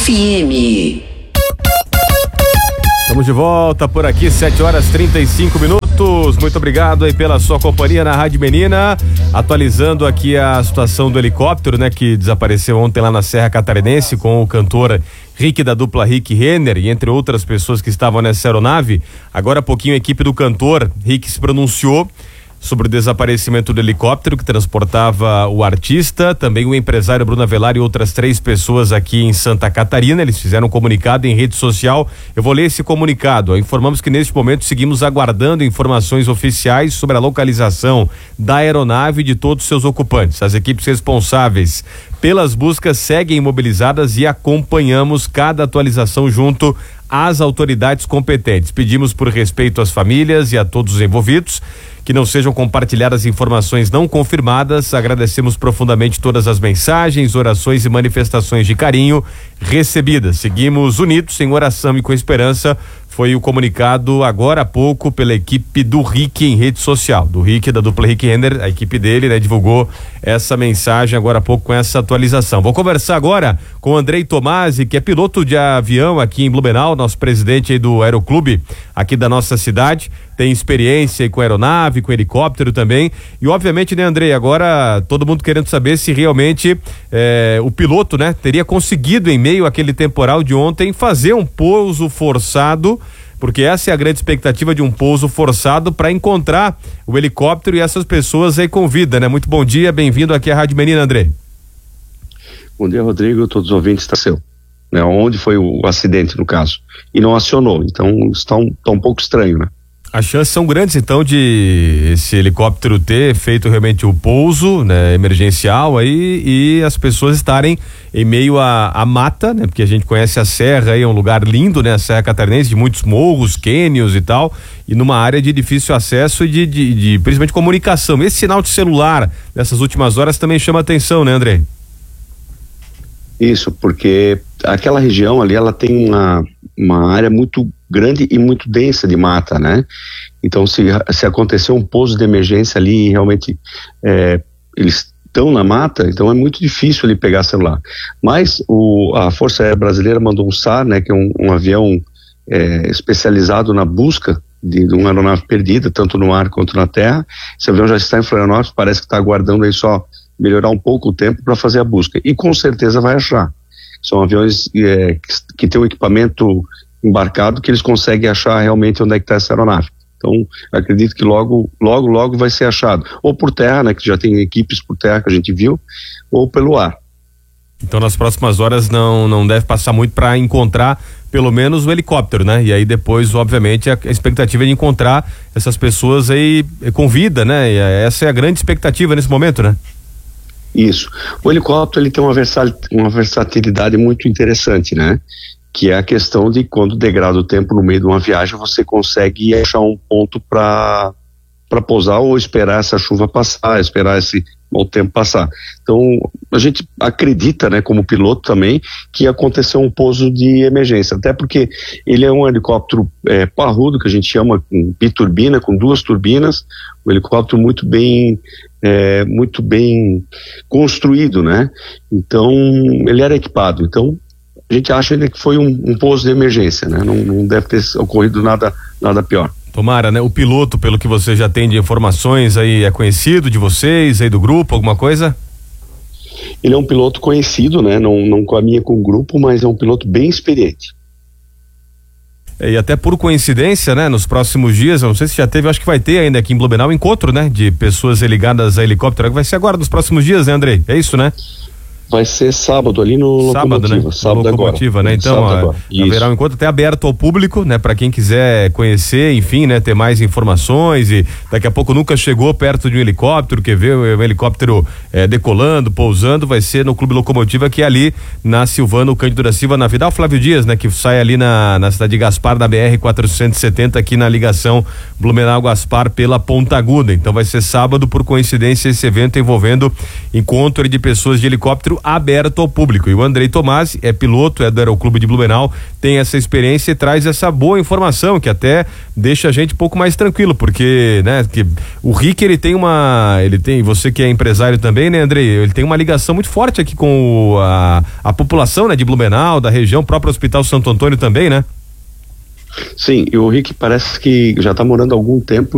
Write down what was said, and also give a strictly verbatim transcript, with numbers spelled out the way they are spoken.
F M. Estamos de volta por aqui, sete horas e trinta e cinco minutos. Muito obrigado aí pela sua companhia na Rádio Menina. Atualizando aqui a situação do helicóptero, né, que desapareceu ontem lá na Serra Catarinense com o cantor Rick da dupla Rick Renner e entre outras pessoas que estavam nessa aeronave. Agora há pouquinho a equipe do cantor Rick se pronunciou sobre o desaparecimento do helicóptero que transportava o artista, também o empresário Bruno Avelar e outras três pessoas aqui em Santa Catarina. Eles fizeram um comunicado em rede social. Eu vou ler esse comunicado. Informamos que neste momento seguimos aguardando informações oficiais sobre a localização da aeronave e de todos os seus ocupantes. As equipes responsáveis pelas buscas seguem imobilizadas e acompanhamos cada atualização junto às autoridades competentes. Pedimos por respeito às famílias e a todos os envolvidos que não sejam compartilhadas informações não confirmadas. Agradecemos profundamente todas as mensagens, orações e manifestações de carinho recebidas. Seguimos unidos em oração e com esperança. Foi o comunicado agora há pouco pela equipe do Rick em rede social, do Rick, da dupla Rick Renner. A equipe dele, né, divulgou essa mensagem agora há pouco com essa atualização. Vou conversar agora com o Andrei Tomasi, que é piloto de avião aqui em Blumenau, nosso presidente aí do Aeroclube aqui da nossa cidade. Tem experiência com aeronave, com helicóptero também. E obviamente, né, Andrei, agora todo mundo querendo saber se realmente eh, o piloto, né, teria conseguido em meio àquele temporal de ontem fazer um pouso forçado, porque essa é a grande expectativa de um pouso forçado para encontrar o helicóptero e essas pessoas aí com vida, né? Muito bom dia, bem-vindo aqui à Rádio Menina, Andrei. Bom dia, Rodrigo, todos os ouvintes da seu. Né, onde foi o acidente, no caso? E não acionou, então está um, está um pouco estranho, né? As chances são grandes, então, de esse helicóptero ter feito realmente o pouso, né, emergencial aí, e as pessoas estarem em meio à, à mata, né, porque a gente conhece a serra aí, é um lugar lindo, né, a Serra Catarinense, de muitos morros, cânions e tal, e numa área de difícil acesso e de, de, de principalmente comunicação. Esse sinal de celular nessas últimas horas também chama atenção, né, André? Isso, porque aquela região ali, ela tem uma, uma área muito grande e muito densa de mata, né? Então, se, se acontecer um pouso de emergência ali, realmente é, eles estão na mata, então é muito difícil ali pegar celular. Mas o, a Força Aérea Brasileira mandou um S A R, né, que é um, um avião é, especializado na busca de, de uma aeronave perdida, tanto no ar quanto na terra. Esse avião já está em Florianópolis, parece que está aguardando aí só melhorar um pouco o tempo para fazer a busca. E com certeza vai achar. São aviões é, que, que têm um equipamento embarcado que eles conseguem achar realmente onde é que está essa aeronave. Então, acredito que logo, logo, logo vai ser achado. Ou por terra, né, que já tem equipes por terra que a gente viu, ou pelo ar. Então, nas próximas horas não, não deve passar muito para encontrar pelo menos o helicóptero, né? E aí depois, obviamente, a expectativa é de encontrar essas pessoas aí com vida, né? E essa é a grande expectativa nesse momento, né? Isso. O helicóptero, ele tem uma, versal, uma versatilidade muito interessante, né? Que é a questão de quando degrada o tempo no meio de uma viagem, você consegue achar um ponto para para pousar ou esperar essa chuva passar, esperar esse mau tempo passar. Então, a gente acredita, né, como piloto também, que aconteceu um pouso de emergência, até porque ele é um helicóptero é, parrudo, que a gente chama com biturbina, com duas turbinas, um helicóptero muito bem é, muito bem construído, né? Então, ele era equipado, então a gente acha ainda que foi um, um pouso de emergência, né? Não, não deve ter ocorrido nada, nada pior. Tomara, né? O piloto, pelo que você já tem de informações aí, é conhecido de vocês, aí do grupo, alguma coisa? Ele é um piloto conhecido, né? Não, não caminha com o grupo, mas é um piloto bem experiente. É, e até por coincidência, né? Nos próximos dias, eu não sei se já teve, acho que vai ter ainda aqui em Blumenau, um encontro, né? De pessoas ligadas a helicóptero, vai ser agora nos próximos dias, né, Andrei? É isso, né? Vai ser sábado ali no sábado, Locomotiva. Né? Sábado Locomotiva, agora. né? Então, agora. haverá um encontro até aberto ao público, né? Para quem quiser conhecer, enfim, né? Ter mais informações e daqui a pouco nunca chegou perto de um helicóptero, quer ver um helicóptero eh, decolando, pousando, vai ser no Clube Locomotiva, que é ali na Silvano Cândido da Silva, na Vidal Flávio Dias, né? Que sai ali na, na cidade de Gaspar, da B R quatrocentos e setenta, aqui na ligação Blumenau-Gaspar pela Ponta Aguda. Então vai ser sábado, por coincidência, esse evento envolvendo encontro de pessoas de helicóptero helicóptero aberto ao público. E o Andrei Tomasi é piloto, é do Aeroclube de Blumenau, tem essa experiência e traz essa boa informação que até deixa a gente um pouco mais tranquilo, porque, né, que o Rick, ele tem uma, ele tem, você que é empresário também, né, Andrei, ele tem uma ligação muito forte aqui com o, a, a população, né, de Blumenau, da região, próprio Hospital Santo Antônio também, né? Sim, e o Rick parece que já está morando há algum tempo